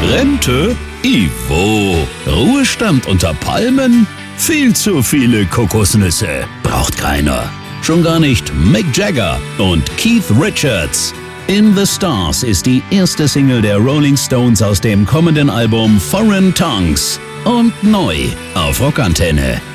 Rente? Ivo. Ruhestand unter Palmen? Viel zu viele Kokosnüsse. Braucht keiner. Schon gar nicht Mick Jagger und Keith Richards. In the Stars ist die erste Single der Rolling Stones aus dem kommenden Album Foreign Tongues. Und neu auf Rockantenne.